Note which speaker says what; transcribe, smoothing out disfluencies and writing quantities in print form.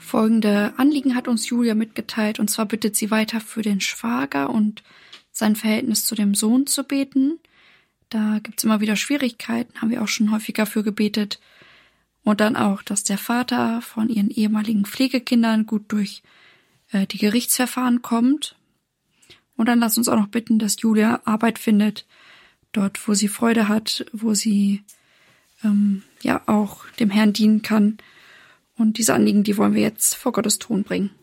Speaker 1: Folgende Anliegen hat uns Julia mitgeteilt, und zwar bittet sie weiter für den Schwager und sein Verhältnis zu dem Sohn zu beten. Da gibt's immer wieder Schwierigkeiten, haben wir auch schon häufiger für gebetet. Und dann auch, dass der Vater von ihren ehemaligen Pflegekindern gut durch die Gerichtsverfahren kommt. Und dann lass uns auch noch bitten, dass Julia Arbeit findet, dort, wo sie Freude hat, wo sie auch dem Herrn dienen kann. Und diese Anliegen, die wollen wir jetzt vor Gottes Thron bringen.